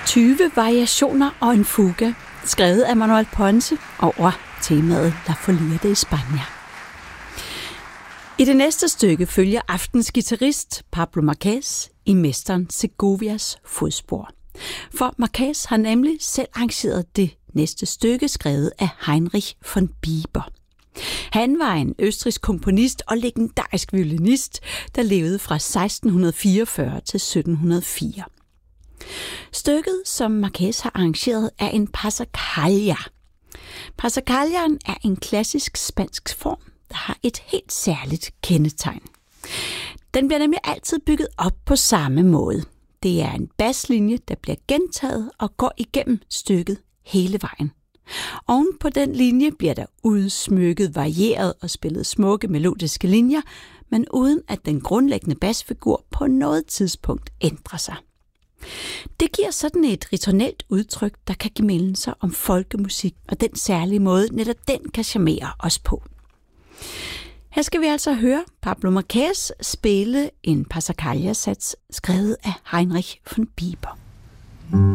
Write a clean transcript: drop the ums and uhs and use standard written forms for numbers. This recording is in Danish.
20 variationer og en fuga, skrevet af Manuel Ponce over temaet La Folia de España. I det næste stykke følger aftens guitarist Pablo Marquez i mesteren Segovias fodspor. For Marquez har nemlig selv arrangeret det næste stykke, skrevet af Heinrich von Bieber. Han var en østrigsk komponist og legendarisk violinist, der levede fra 1644 til 1704. Stykket, som Marquez har arrangeret, er en passacaglia. Passacagliaen er en klassisk spansk form, der har et helt særligt kendetegn. Den bliver nemlig altid bygget op på samme måde. Det er en baslinje, der bliver gentaget og går igennem stykket hele vejen. Oven på den linje bliver der udsmykket, varieret og spillet smukke melodiske linjer, men uden at den grundlæggende basfigur på noget tidspunkt ændrer sig. Det giver sådan et ritornelt udtryk, der kan give mindelser om folkemusik, og den særlige måde, netop den kan charmere os på. Her skal vi altså høre Pablo Marquez spille en passacaglia-sats, skrevet af Heinrich von Bieber.